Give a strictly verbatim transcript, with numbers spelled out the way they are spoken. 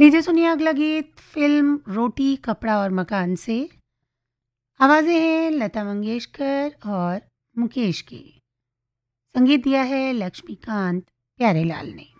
लीजिए सुनिए अगला गीत फ़िल्म रोटी, कपड़ा और मकान से। आवाज़ें हैं लता मंगेशकर और मुकेश की। संगीत दिया है लक्ष्मीकांत प्यारेलाल ने।